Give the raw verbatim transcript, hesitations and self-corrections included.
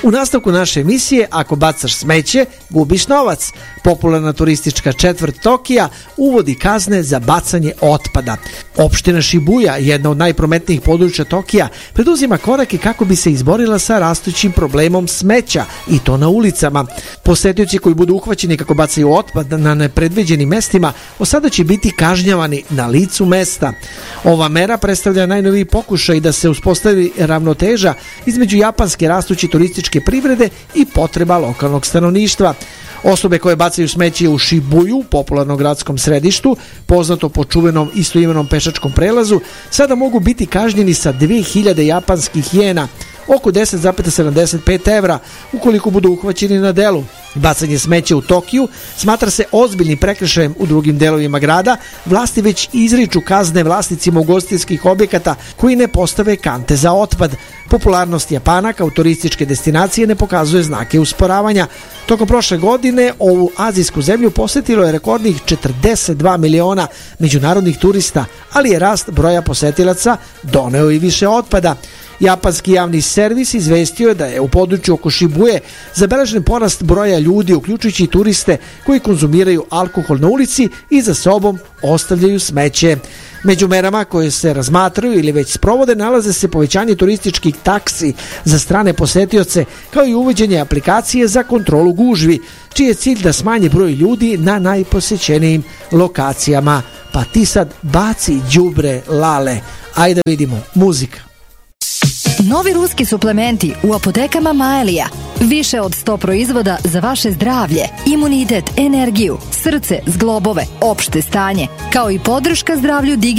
U nastavku naše emisije, ako bacaš smeće, gubiš novac. Popularna turistička četvrt Tokija uvodi kazne za bacanje otpada. Opština Šibuja, jedna od najprometnijih područja Tokija, preduzima korake kako bi se izborila sa rastućim problemom smeća, i to na ulicama. Posetioci koji budu uhvaćeni kako bacaju otpad na nepredviđenim mestima, od sada će biti kažnjavani na licu mesta. Ova mera predstavlja najnoviji pokušaj da se uspostavi ravnoteža između japanske rastuće turističke privrede i potreba lokalnog stanovništva. Osobe koje bacaju smeće u Šibuju, popularnom gradskom središtu, poznato po čuvenom istoimenom pešačkom prelazu, sada mogu biti kažnjeni sa dve hiljade japanskih jena, oko deset zarez sedamdeset pet evra, ukoliko budu uhvaćeni na delu. Bacanje smeća u Tokiju smatra se ozbiljnim prekršajem u drugim delovima grada. Vlasti već izriču kazne vlasnicima ugostiteljskih objekata koji ne postave kante za otpad. Popularnost Japana kao turističke destinacije ne pokazuje znake usporavanja. Tokom prošle godine ovu azijsku zemlju posetilo je rekordnih četrdeset dva miliona međunarodnih turista, ali je rast broja posetilaca doneo i više otpada. Japanski javni servis izvestio je da je u području oko Šibuje zabeležen porast broja ljudi, uključujući i turiste koji konzumiraju alkohol na ulici i za sobom ostavljaju smeće. Među merama koje se razmatraju ili već sprovode nalaze se povećanje turističkih taksi za strane posetioce, kao i uvođenje aplikacije za kontrolu gužvi, čiji je cilj da smanji broj ljudi na najposećenijim lokacijama. Pa ti sad baci đubre lale. Ajde da vidimo, muzika. Novi ruski suplementi u apotekama Maelija. Više od sto proizvoda za vaše zdravlje, imunitet, energiju, srce, zglobove, opšte stanje, kao i podrška zdravlju digitalnog